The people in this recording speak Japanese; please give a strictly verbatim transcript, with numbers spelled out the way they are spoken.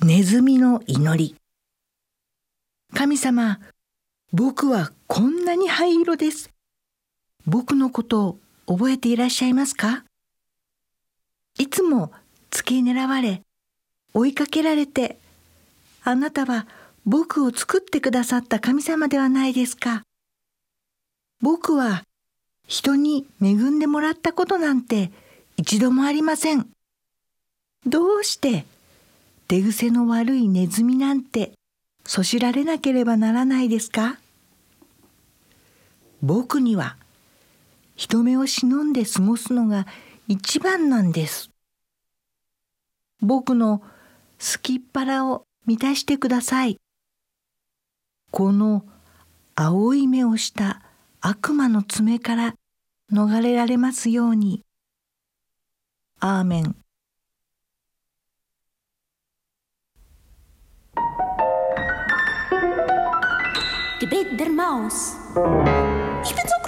ネズミの祈り。神様、僕はこんなに灰色です。僕のことを覚えていらっしゃいますか？いつも付け狙われ、追いかけられて、あなたは僕を作ってくださった神様ではないですか。僕は人に恵んでもらったことなんて一度もありません。どうして手癖の悪いネズミなんてそしられなければならないですか？僕には人目を忍んで過ごすのが一番なんです。僕のすきっ腹を満たしてください。この青い目をした悪魔の爪から逃れられますように。アーメン。 Gebet der Maus. Ich bin so